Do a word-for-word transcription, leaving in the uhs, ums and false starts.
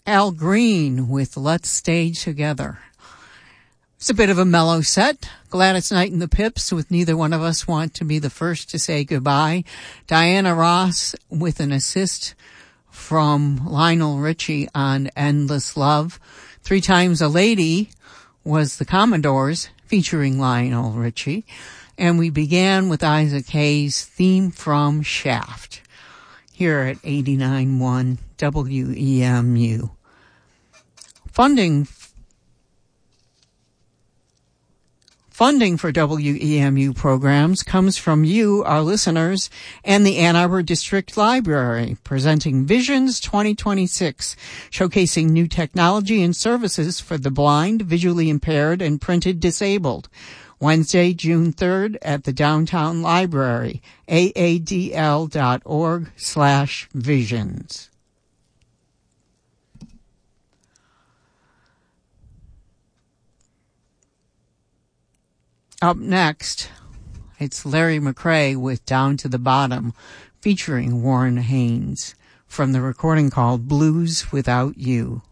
Al Green with Let's Stay Together. It's a bit of a mellow set. Gladys Knight and the Pips with Neither One of Us Want to Be the First to Say Goodbye. Diana Ross with an assist from Lionel Richie on Endless Love. Three Times a Lady was the Commodores featuring Lionel Richie. And we began with Isaac Hayes' theme from Shaft here at eighty-nine point one W E M U. Funding Funding for W E M U programs comes from you, our listeners, and the Ann Arbor District Library, presenting Visions twenty twenty-six, showcasing new technology and services for the blind, visually impaired, and printed disabled. Wednesday, June third at the Downtown Library, A A D L dot org slash visions. Up next, it's Larry McCray with Down to the Bottom, featuring Warren Haynes, from the recording called Blues Without You.